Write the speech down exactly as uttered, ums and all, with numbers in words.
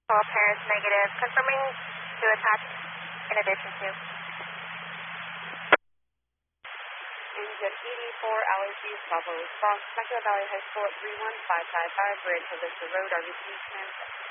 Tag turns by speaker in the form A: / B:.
A: All parents negative. Confirming to attach in addition to.
B: Engine eighty-four, allergies, Bravo response. Temecula Valley High School at three one five five five, Bridge, Vista Road, R V C, transfer.